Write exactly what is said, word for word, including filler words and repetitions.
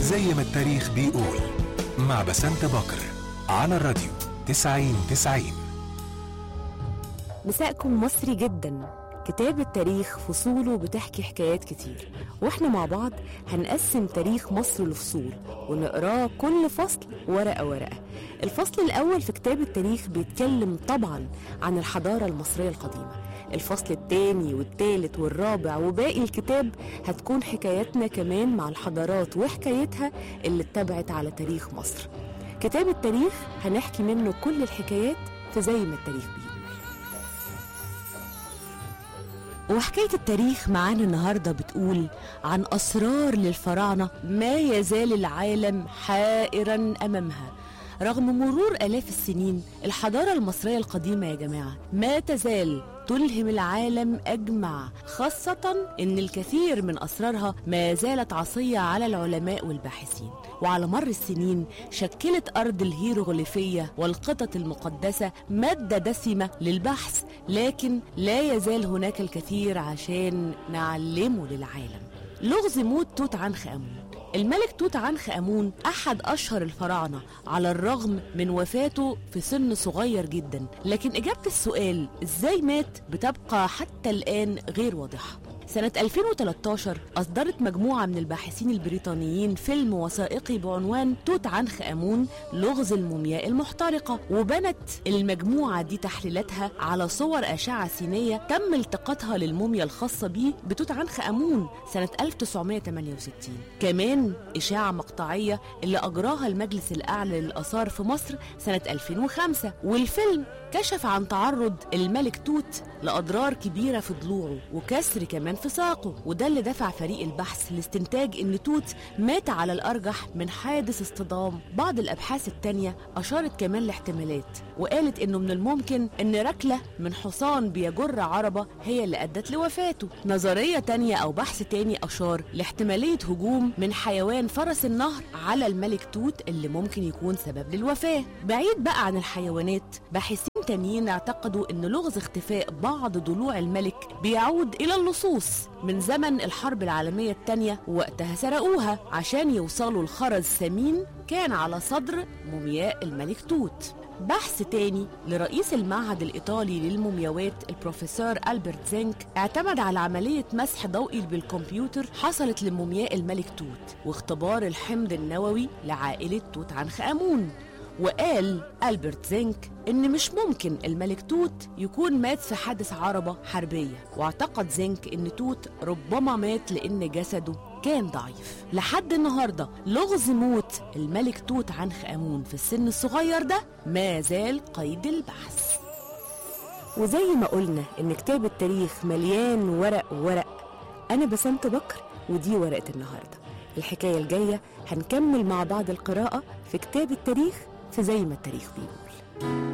زي ما التاريخ بيقول، مع بسنت بكر على الراديو تسعين تسعين. مساءكم مصري جدا. كتاب التاريخ فصوله بتحكي حكايات كتير، واحنا مع بعض هنقسم تاريخ مصر لفصول ونقراه كل فصل ورقة ورقة. الفصل الأول في كتاب التاريخ بيتكلم طبعا عن الحضارة المصرية القديمة. الفصل الثاني والثالث والرابع وباقي الكتاب هتكون حكاياتنا كمان مع الحضارات وحكايتها اللي اتبعت على تاريخ مصر. كتاب التاريخ هنحكي منه كل الحكايات في زي ما التاريخ بيقول. وحكاية التاريخ معانا النهاردة بتقول عن أسرار للفراعنة ما يزال العالم حائرا أمامها. رغم مرور آلاف السنين، الحضارة المصرية القديمة يا جماعة ما تزال تلهم العالم أجمع، خاصة إن الكثير من أسرارها ما زالت عصية على العلماء والباحثين. وعلى مر السنين شكلت أرض الهيروغليفية والقطط المقدسة مادة دسمة للبحث، لكن لا يزال هناك الكثير عشان نعلمه للعالم. لغز موت توت عنخ آمون. الملك توت عنخ آمون أحد أشهر الفراعنة على الرغم من وفاته في سن صغير جدا، لكن إجابة السؤال إزاي مات بتبقى حتى الآن غير واضحة. سنة ألفين وثلاثة عشر أصدرت مجموعة من الباحثين البريطانيين فيلم وثائقي بعنوان توت عنخ آمون لغز المومياء المحترقة، وبنت المجموعة دي تحليلاتها على صور أشعة سينية تم التقاطها للموميا الخاصة به بتوت عنخ آمون سنة ألف وتسعمائة وثمانية وستين. كمان إشاعة مقطعية اللي أجراها المجلس الأعلى للآثار في مصر سنة ألفين وخمسة، والفيلم كشف عن تعرض الملك توت لأضرار كبيرة في ضلوعه وكسر كمان في ساقه، وده اللي دفع فريق البحث لاستنتاج ان توت مات على الارجح من حادث اصطدام. بعض الابحاث التانية اشارت كمان لاحتمالات وقالت انه من الممكن ان ركلة من حصان بيجر عربة هي اللي ادت لوفاته. نظرية تانية او بحث تاني اشار لاحتمالية هجوم من حيوان فرس النهر على الملك توت اللي ممكن يكون سبب للوفاة. بعيد بقى عن الحيوانات، باحثين تانيين اعتقدوا ان لغز اختفاء بعض ضلوع الملك بيعود الى اللصوص من زمن الحرب العالمية الثانية، ووقتها سرقوها عشان يوصلوا لخرز ثمين كان على صدر مومياء الملك توت. بحث تاني لرئيس المعهد الإيطالي للمومياوات البروفيسور ألبرت زينك اعتمد على عملية مسح ضوئي بالكمبيوتر حصلت لمومياء الملك توت واختبار الحمض النووي لعائلة توت عنخ آمون. وقال ألبرت زينك إن مش ممكن الملك توت يكون مات في حادث عربة حربية، واعتقد زينك إن توت ربما مات لأن جسده كان ضعيف. لحد النهاردة لغز موت الملك توت عنخ آمون في السن الصغير ده ما زال قيد البحث. وزي ما قلنا إن كتاب التاريخ مليان ورق ورق، أنا بسنت بكر ودي ورقة النهاردة. الحكاية الجاية هنكمل مع بعض القراءة في كتاب التاريخ في زي ما التاريخ بيقول.